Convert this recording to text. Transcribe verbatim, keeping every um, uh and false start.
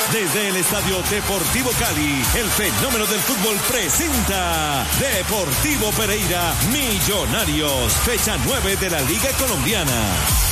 Desde el Estadio Deportivo Cali, el fenómeno del fútbol presenta Deportivo Pereira Millonarios, fecha nueve de la Liga Colombiana.